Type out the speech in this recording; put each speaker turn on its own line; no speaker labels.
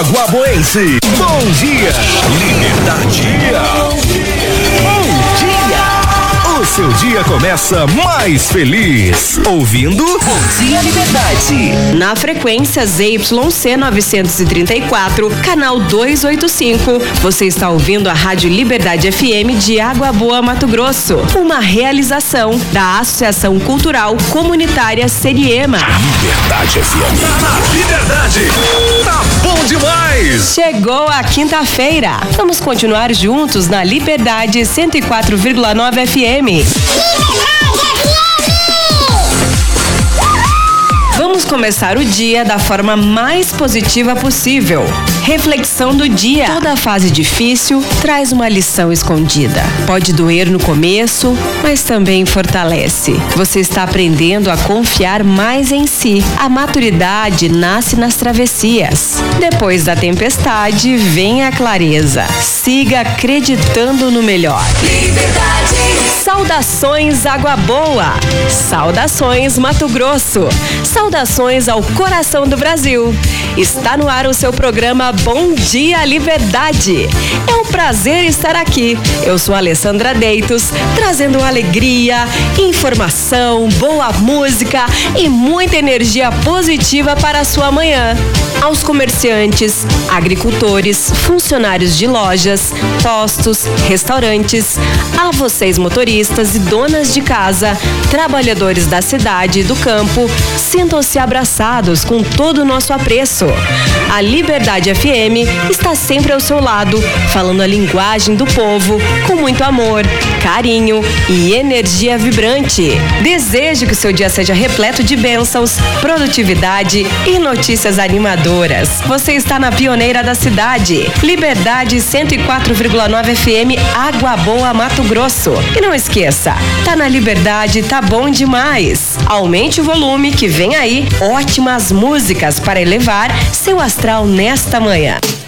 Aguaboense. Bom dia, Liberdade. Bom dia. O seu dia começa mais feliz. Ouvindo Bom Dia Liberdade.
Na frequência ZYC 934, canal 285, você está ouvindo a Rádio Liberdade FM de Água Boa, Mato Grosso. Uma realização da Associação Cultural Comunitária Seriema.
Liberdade FM. Tá na Liberdade. Tá bom demais.
Chegou a quinta-feira. Vamos continuar juntos na Liberdade 104,9 FM. Vamos começar o dia da forma mais positiva possível. Reflexão do dia. Toda fase difícil traz uma lição escondida. Pode doer no começo, mas também fortalece. Você está aprendendo a confiar mais em si. A maturidade nasce nas travessias. Depois da tempestade, vem a clareza. Siga acreditando no melhor. Liberdade. Saudações Água Boa. Saudações Mato Grosso. Saudações ao coração do Brasil. Está no ar o seu programa Bom Dia Liberdade. É um prazer estar aqui. Eu sou Alessandra Deitos, trazendo alegria, informação, boa música e muita energia positiva para a sua manhã. Aos comerciantes, agricultores, funcionários de lojas, postos, restaurantes, a vocês motoristas e donas de casa, trabalhadores da cidade e do campo, sintam-se abraçados com todo o nosso apreço. A Liberdade FM está sempre ao seu lado, falando a linguagem do povo, com muito amor, carinho e energia vibrante. Desejo que o seu dia seja repleto de bênçãos, produtividade e notícias animadoras. Você está na pioneira da cidade, Liberdade 104,9 FM, Água Boa, Mato Grosso. E não esqueça, tá na Liberdade, tá bom demais. Aumente o volume que vem aí ótimas músicas para elevar seu astral nesta manhã.